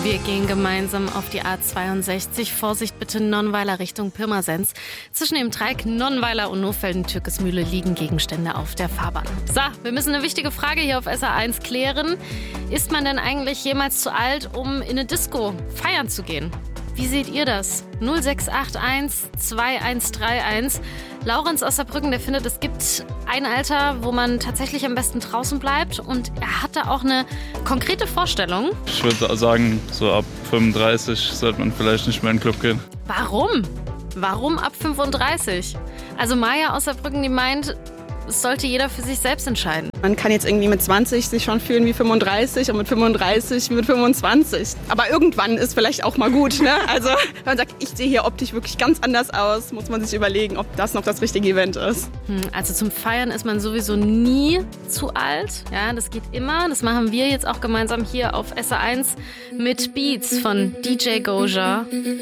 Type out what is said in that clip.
Wir gehen gemeinsam auf die A62. Vorsicht bitte, Nonnweiler Richtung Pirmasens. Zwischen dem Dreieck Nonnweiler und Nofelden-Türkesmühle liegen Gegenstände auf der Fahrbahn. So, wir müssen eine wichtige Frage hier auf SR1 klären. Ist man denn eigentlich jemals zu alt, um in eine Disco feiern zu gehen? Wie seht ihr das? 0681 2131. Laurenz aus Saarbrücken, der findet, es gibt ein Alter, wo man tatsächlich am besten draußen bleibt. Und er hat da auch eine konkrete Vorstellung. Ich würde sagen, so ab 35 sollte man vielleicht nicht mehr in den Club gehen. Warum? Warum ab 35? Also Maja aus Saarbrücken, die meint, es sollte jeder für sich selbst entscheiden. Man kann jetzt irgendwie mit 20 sich schon fühlen wie 35 und mit 35 mit 25. Aber irgendwann ist vielleicht auch mal gut, ne? Also wenn man sagt, ich sehe hier optisch wirklich ganz anders aus, muss man sich überlegen, ob das noch das richtige Event ist. Also zum Feiern ist man sowieso nie zu alt. Ja, das geht immer. Das machen wir jetzt auch gemeinsam hier auf SR1 mit Beats von DJ Goja.